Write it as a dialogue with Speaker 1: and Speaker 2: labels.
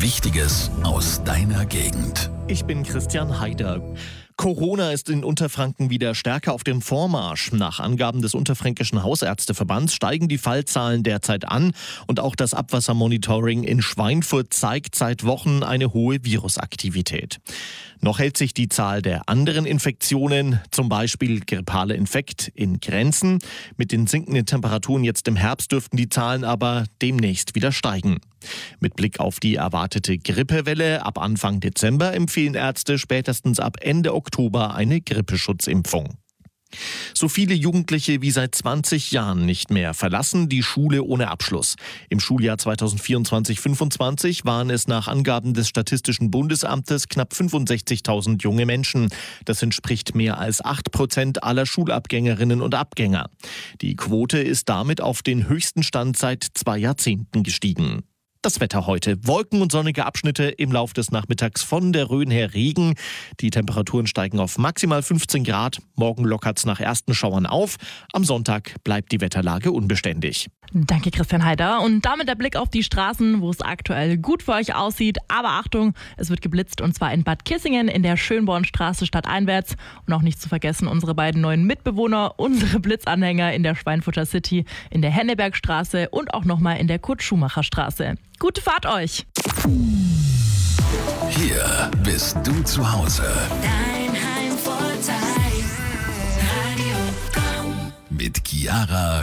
Speaker 1: Wichtiges aus deiner Gegend.
Speaker 2: Ich bin Christian Haider. Corona ist in Unterfranken wieder stärker auf dem Vormarsch. Nach Angaben des Unterfränkischen Hausärzteverbands steigen die Fallzahlen derzeit an und auch das Abwassermonitoring in Schweinfurt zeigt seit Wochen eine hohe Virusaktivität. Noch hält sich die Zahl der anderen Infektionen, zum Beispiel grippale Infekt, in Grenzen. Mit den sinkenden Temperaturen jetzt im Herbst dürften die Zahlen aber demnächst wieder steigen. Mit Blick auf die erwartete Grippewelle ab Anfang Dezember empfehlen Ärzte spätestens ab Ende Oktober eine Grippeschutzimpfung. So viele Jugendliche wie seit 20 Jahren nicht mehr verlassen die Schule ohne Abschluss. Im Schuljahr 2024/25 waren es nach Angaben des Statistischen Bundesamtes knapp 65.000 junge Menschen. Das entspricht mehr als 8% aller Schulabgängerinnen und Abgänger. Die Quote ist damit auf den höchsten Stand seit 2 Jahrzehnten gestiegen. Das Wetter heute. Wolken und sonnige Abschnitte, im Lauf des Nachmittags von der Rhön her Regen. Die Temperaturen steigen auf maximal 15 Grad. Morgen lockert es nach ersten Schauern auf. Am Sonntag bleibt die Wetterlage unbeständig.
Speaker 3: Danke, Christian Haider. Und damit der Blick auf die Straßen, wo es aktuell gut für euch aussieht. Aber Achtung, es wird geblitzt und zwar in Bad Kissingen in der Schönbornstraße stadteinwärts. Und auch nicht zu vergessen unsere beiden neuen Mitbewohner, unsere Blitzanhänger in der Schweinfurter City, in der Hennebergstraße und auch nochmal in der Kurt-Schumacher-Straße. Gute Fahrt euch!
Speaker 1: Hier bist du zu Hause.
Speaker 4: Dein Heimvorteil. Radio Komm.
Speaker 1: Mit Chiara